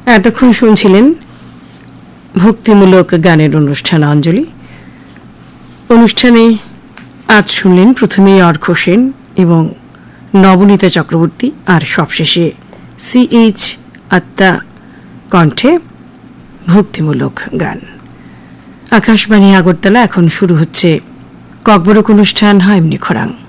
এতক্ষণ শুনছিলেন ভক্তিমূলক গানের অনুষ্ঠান অঞ্জলি। অনুষ্ঠানে আজ শুনলেন প্রথমেই অর্ঘ্য সেন এবং নবনীতা চক্রবর্তী, আর সবশেষে CH আত্মা কণ্ঠে ভক্তিমূলক গান। আকাশবাণী আগরতলা। এখন শুরু হচ্ছে ককবরক অনুষ্ঠান হয় এমনি খোরাং।